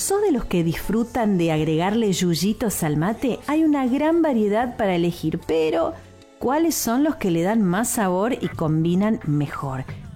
¿Sos de los que disfrutan de agregarle yuyitos al mate? Hay una gran variedad para elegir, pero ¿cuáles son los que le dan más sabor y combinan mejor?